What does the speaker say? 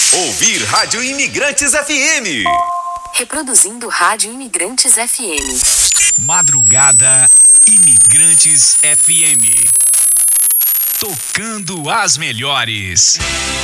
Ouvir Rádio Imigrantes FM. Reproduzindo Rádio Imigrantes FM. Madrugada Imigrantes FM. Tocando as melhores.